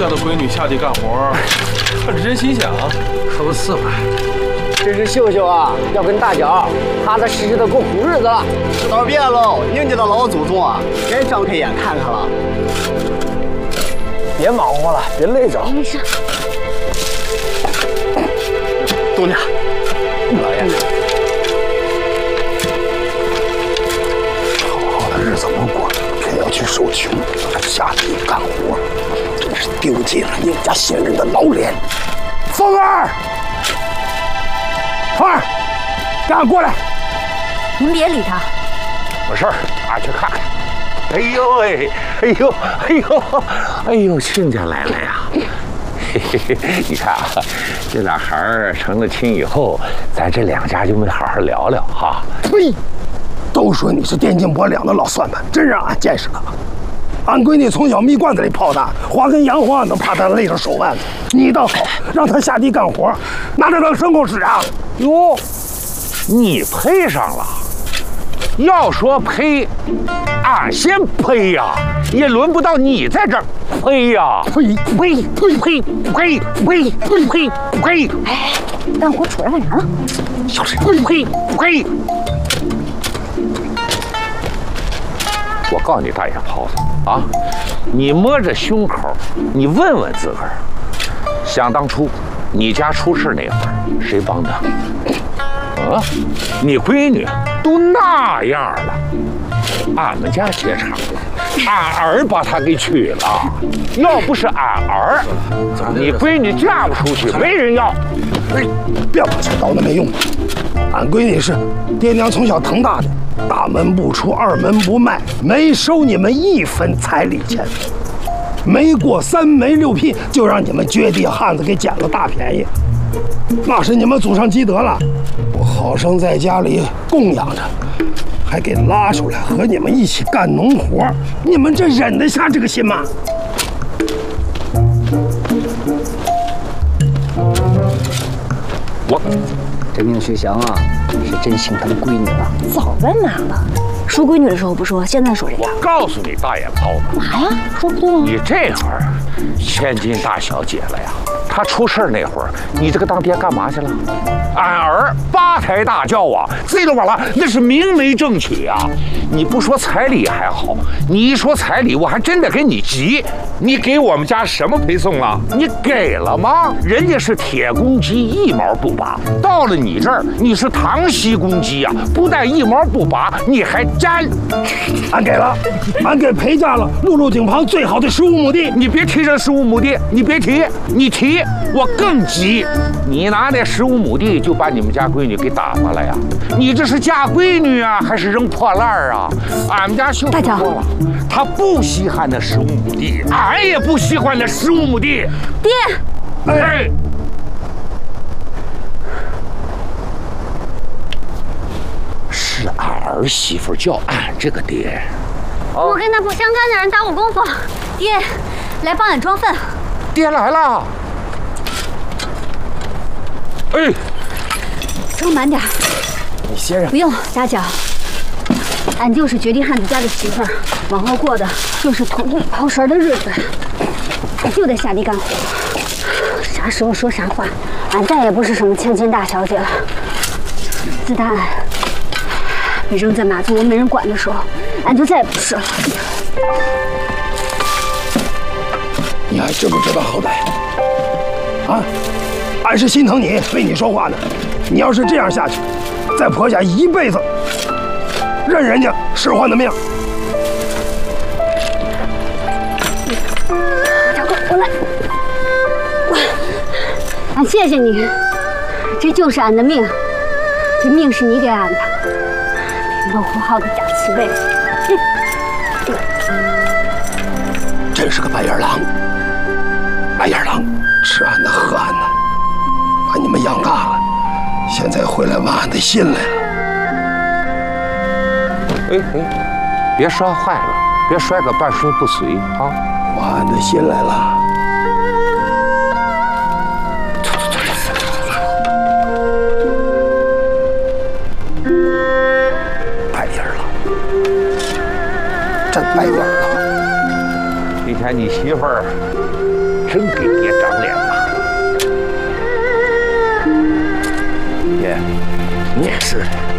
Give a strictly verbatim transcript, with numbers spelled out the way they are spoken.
家的闺女下地干活，看着真心想。 可不是嘛。 这是秀秀啊，要跟大脚踏踏实实的过苦日子了。 时代变喽，人家的老祖宗啊，该张开眼看看了。 别忙活了，别累着。 没事。 东家，老爷， 好好的日子不过，偏要去受穷，还下地干活，真是丢尽了你们家先人的老脸。凤儿，凤儿，赶快过来！ 您别理他。 有事儿，俺去看看。哎呦喂，哎呦，哎呦，哎呦，亲家来了呀！嘿嘿嘿，你看啊，这俩孩儿成了亲以后，咱这两家就没好好聊聊哈。呸！都说你是电斤拨两的老算盘，真让俺见识了。俺闺女从小蜜罐子里泡大，花跟洋花能怕她累着手腕子。你倒好，让她下地干活，拿着当牲口使啊！哟，你配上了。要说呸，俺先呸呀，也轮不到你在这儿呸呀！呸呸呸呸呸呸呸呸呸！ 哎，干活杵着干啥呢？ 小声！呸呸呸！我告诉你，大眼泡子啊，你摸着胸口，你问问自个儿，想当初你家出事那会儿，谁帮的？啊，你闺女都那样了，俺们家接茬了，俺儿把她给娶了。要不是俺儿，你闺女嫁不出去，没人要。哎，别往前倒那没用的。俺闺女是爹娘从小疼大的，大门不出，二门不迈，没收你们一分彩礼钱。没过三媒六聘，就让你们绝地汉子给捡了大便宜。那是你们祖上积德了，我好生在家里供养着，还给拉出来和你们一起干农活，你们这忍得下这个心吗？我这宁学祥啊，是真心疼闺女了。 早该骂了。说闺女的时候不说，现在说这个。 我告诉你，大眼泡子， 干嘛呀？说不对吗？ 你这会儿千金大小姐了呀！她出事那会儿，你这个当爹干嘛去了？俺儿八抬大轿啊，这个完了，那是明媒正娶啊！你不说彩礼还好，你一说彩礼，我还真得跟你急。你给我们家什么陪送了？你给了吗？人家是铁公鸡，一毛不拔。到了你这儿，你是糖稀公鸡啊，不但一毛不拔，你还粘。俺给了，俺给裴家了陆路井旁最好的十五亩地。你别提这十五亩地，你别提，你提我更急。你拿那十五亩地就把你们家闺女给打发了呀？你这是嫁闺女啊，还是扔破烂啊？俺们家秀秀说了，她不稀罕那十五亩地，俺也不稀罕那十五亩地。 爹， 哎，是俺儿媳妇叫俺这个爹。 我跟那不相干的人打我功夫，爹，来帮俺装粪。 爹来了。哎， 装满点。 你歇着。 不用，大脚。俺就是绝地汉子家的媳妇儿，往后过的就是捅地刨食的日子，就得下地干活。啥时候说啥话，俺再也不是什么千金大小姐了。自打俺被扔在马族没人管的时候，俺就再也不是了。 你还知不知道好歹？啊，俺是心疼你，为你说话呢。你要是这样下去，在婆家一辈子认人家使唤的命。 大哥，我来。俺谢谢你，这就是俺的命，这命是你给俺的。平白无故的假慈悲。 真是个白眼狼！白眼狼，吃俺的喝俺的，把你们养大了，现在回来挖俺的心来了。哎哎，别摔坏了，别摔个半摔不遂啊！挖俺的心来了。白眼狼，真白眼狼！今天你媳妇儿真给爹长脸了。 爷，你也是。